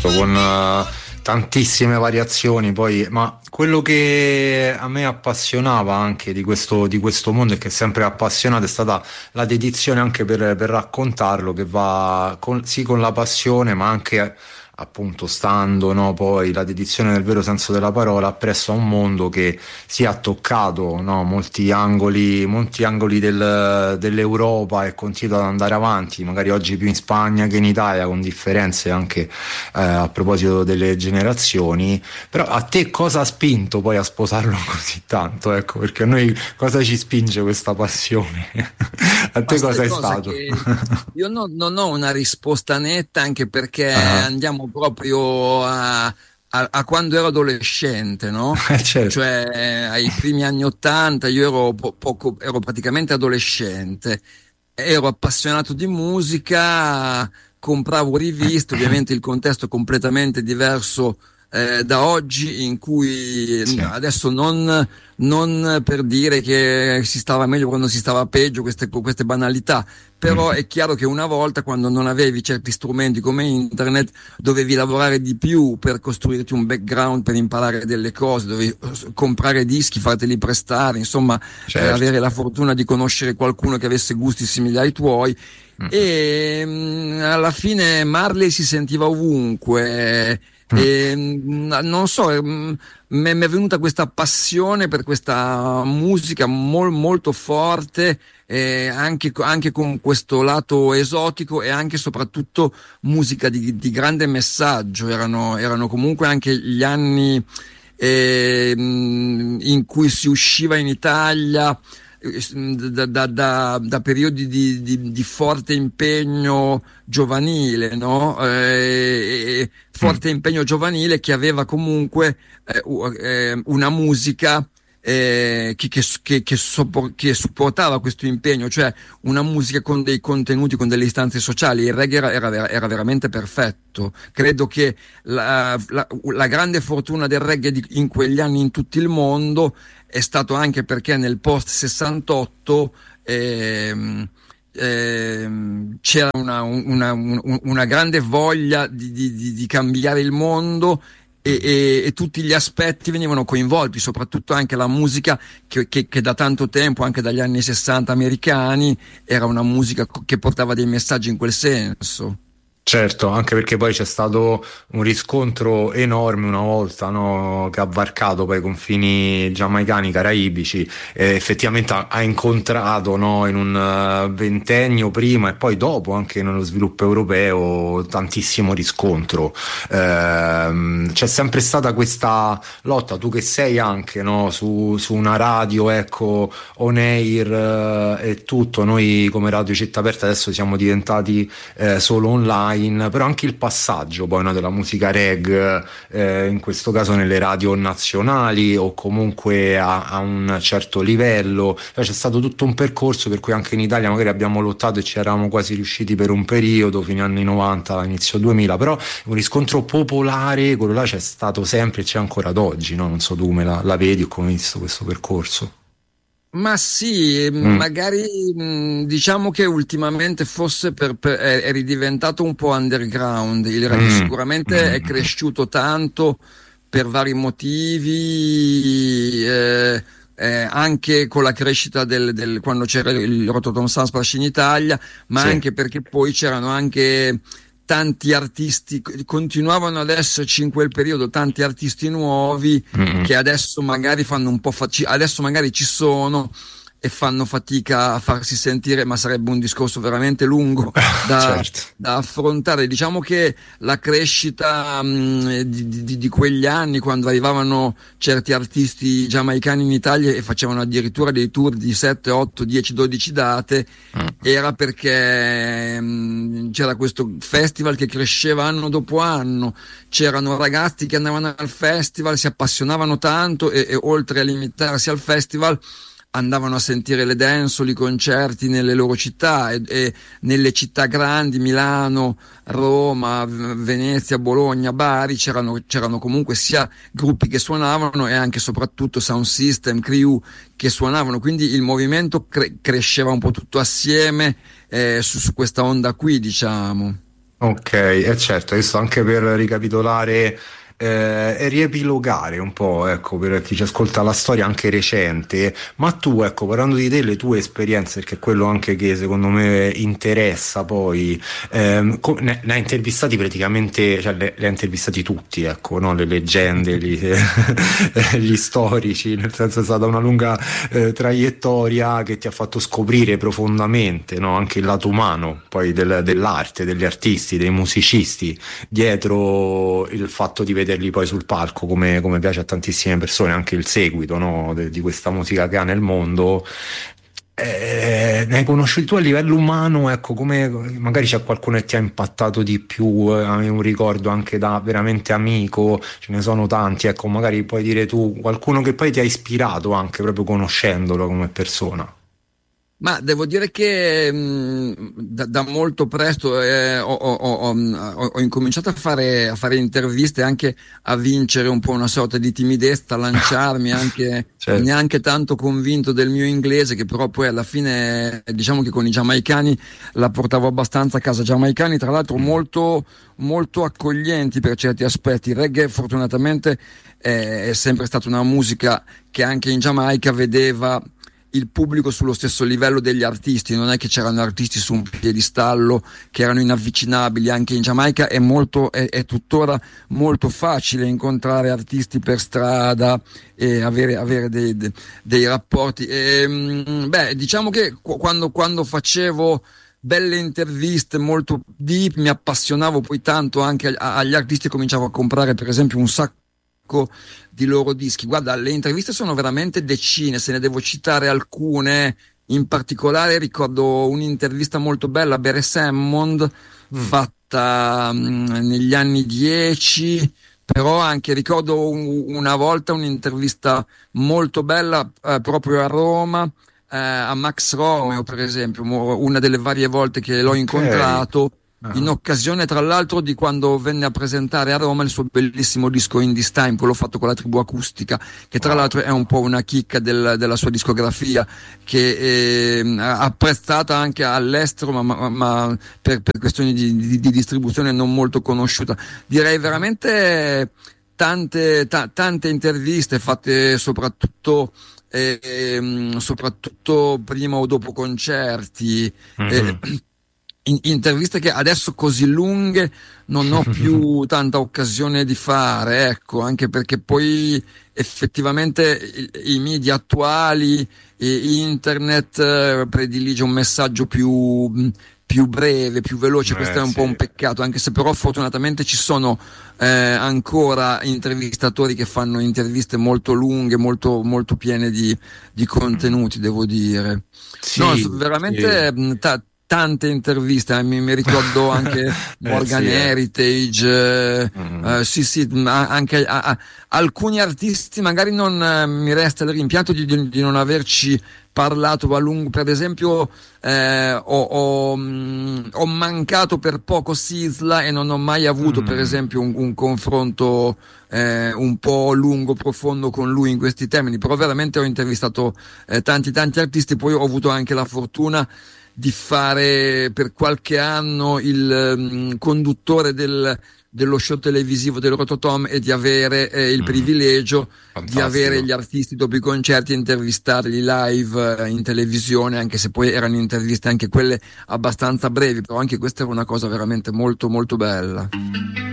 certo, con tantissime variazioni poi, ma quello che a me appassionava anche di questo mondo e che è sempre appassionato è stata la dedizione anche per raccontarlo, che va sì con la passione, ma anche appunto stando, no, poi la dedizione nel vero senso della parola appresso a un mondo che si è toccato, no, molti angoli dell'Europa e continua ad andare avanti, magari oggi più in Spagna che in Italia, con differenze anche a proposito delle generazioni. Però a te cosa ha spinto poi a sposarlo così tanto? Ecco, perché a noi cosa ci spinge questa passione? A Ma te sai cosa è cosa stato? che io non ho una risposta netta, anche perché Ah, andiamo proprio a quando ero adolescente, no? certo. Cioè ai primi anni '80 io ero ero praticamente adolescente, ero appassionato di musica, compravo riviste, ovviamente il contesto è completamente diverso da oggi, in cui Sì. adesso non per dire che si stava meglio quando si stava peggio, queste banalità, però Mhm. è chiaro che una volta, quando non avevi certi strumenti come internet, dovevi lavorare di più per costruirti un background, per imparare delle cose, dovevi comprare dischi, farteli prestare, insomma, Certo. avere la fortuna di conoscere qualcuno che avesse gusti simili ai tuoi. Mhm. E alla fine Marley si sentiva ovunque. Mm. Non so, mi è venuta questa passione per questa musica molto forte, anche con questo lato esotico, e anche e soprattutto musica di grande messaggio. Erano comunque anche gli anni in cui si usciva in Italia da periodi di forte impegno giovanile, no? Mm. Forte impegno giovanile che aveva comunque una musica che supportava questo impegno, cioè una musica con dei contenuti, con delle istanze sociali. Il reggae era veramente perfetto. Credo che la grande fortuna del reggae in quegli anni in tutto il mondo è stato anche perché nel post 68 c'era una grande voglia di cambiare il mondo, e tutti gli aspetti venivano coinvolti, soprattutto anche la musica che da tanto tempo, anche dagli anni 60 americani, era una musica che portava dei messaggi in quel senso. Certo, anche perché poi c'è stato un riscontro enorme una volta, no, che ha varcato poi i confini giamaicani, caraibici, e effettivamente ha incontrato, no, in un ventennio prima e poi dopo anche nello sviluppo europeo tantissimo riscontro. C'è sempre stata questa lotta, tu che sei anche, no, su una radio, ecco, on air e tutto. Noi come Radio Città Aperta adesso siamo diventati solo online, però anche il passaggio poi, no, della musica reggae, in questo caso nelle radio nazionali o comunque a un certo livello. Cioè, c'è stato tutto un percorso per cui anche in Italia magari abbiamo lottato e ci eravamo quasi riusciti per un periodo, fino agli anni 90, inizio 2000, però un riscontro popolare, quello là c'è stato sempre e c'è ancora ad oggi, no? Non so tu come la vedi o come hai visto questo percorso. Ma sì, Mm. magari diciamo che ultimamente forse è ridiventato un po' underground. Il reggae Mm. sicuramente è Mm. cresciuto tanto per vari motivi, anche con la crescita quando c'era il Rototom Sunsplash in Italia, ma Sì. anche perché poi c'erano anche tanti artisti, continuavano ad esserci in quel periodo tanti artisti nuovi Mm. che adesso magari fanno un po' adesso magari ci sono e fanno fatica a farsi sentire, ma sarebbe un discorso veramente lungo Certo. da affrontare. Diciamo che la crescita di quegli anni, quando arrivavano certi artisti giamaicani in Italia e facevano addirittura dei tour di 7, 8, 10, 12 date, Mm. era perché c'era questo festival che cresceva anno dopo anno, c'erano ragazzi che andavano al festival, si appassionavano tanto, e oltre a limitarsi al festival andavano a sentire le dancehall, i concerti nelle loro città, e nelle città grandi, Milano, Roma, Venezia, Bologna, Bari, c'erano comunque sia gruppi che suonavano e anche soprattutto sound system, crew che suonavano, quindi il movimento cresceva un po' tutto assieme, su questa onda qui, diciamo. Ok, e certo, questo anche per ricapitolare e riepilogare un po', ecco, per chi ci ascolta la storia anche recente, ma tu, ecco, parlando di te, le tue esperienze, perché è quello anche che secondo me interessa poi, ne hai intervistati praticamente, cioè le hai intervistati tutti, ecco, no? Le leggende, gli storici, nel senso è stata una lunga traiettoria che ti ha fatto scoprire profondamente, no? Anche il lato umano poi dell'arte, degli artisti, dei musicisti, dietro il fatto di vederli poi sul palco, come piace a tantissime persone, anche il seguito, no? Di questa musica che ha nel mondo. Ne hai conosciuti tu a livello umano, ecco, come magari c'è qualcuno che ti ha impattato di più, hai un ricordo anche da veramente amico, ce ne sono tanti, ecco, magari puoi dire tu qualcuno che poi ti ha ispirato anche proprio conoscendolo come persona. Ma devo dire che da molto presto ho incominciato a fare interviste, anche a vincere un po' una sorta di timidezza, a lanciarmi anche Certo. neanche tanto convinto del mio inglese, che però poi alla fine diciamo che con i giamaicani la portavo abbastanza a casa. Giamaicani tra l'altro Mm. molto, molto accoglienti per certi aspetti. Il reggae fortunatamente è sempre stata una musica che anche in Giamaica vedeva il pubblico sullo stesso livello degli artisti. Non è che c'erano artisti su un piedistallo che erano inavvicinabili. Anche in Giamaica è tuttora molto facile incontrare artisti per strada e avere dei rapporti. Diciamo che quando facevo belle interviste molto deep, mi appassionavo poi tanto anche agli artisti, cominciavo a comprare per esempio un sacco di loro dischi. Guarda, le interviste sono veramente decine, se ne devo citare alcune. In particolare ricordo un'intervista molto bella a Beres Hammond Mm. fatta negli anni 10, però anche ricordo una volta un'intervista molto bella proprio a Roma, a Max Romeo per esempio, una delle varie volte che l'ho Ok. incontrato in Ah, occasione tra l'altro di quando venne a presentare a Roma il suo bellissimo disco In This Time, quello fatto con la Tribù Acustica, che tra wow. l'altro è un po' una chicca della sua discografia, che è apprezzata anche all'estero, ma per questioni di distribuzione non molto conosciuta. Direi veramente tante interviste fatte soprattutto prima o dopo concerti. eh, Mhm. Interviste che adesso così lunghe non ho più tanta occasione di fare, ecco, anche perché poi effettivamente i media attuali e internet predilige un messaggio più breve, più veloce. Questo è un po' un Sì. peccato, anche se però fortunatamente ci sono ancora intervistatori che fanno interviste molto lunghe, molto, molto piene di Mm. contenuti, devo dire. No, Sì, sì. veramente tante interviste, mi ricordo anche Morgan Sì, Heritage, Mhm. sì sì, ma anche alcuni artisti magari non mi resta il rimpianto di non averci parlato a lungo. Per esempio ho mancato per poco Sisla e non ho mai avuto per Mm. esempio un confronto un po' lungo, profondo con lui in questi termini, però veramente ho intervistato tanti artisti. Poi ho avuto anche la fortuna di fare per qualche anno il conduttore dello show televisivo del Rototom e di avere il Mm. privilegio di avere Fantastico. gli artisti dopo i concerti e intervistarli live in televisione, anche se poi erano interviste anche quelle abbastanza brevi, però anche questa era una cosa veramente molto molto bella.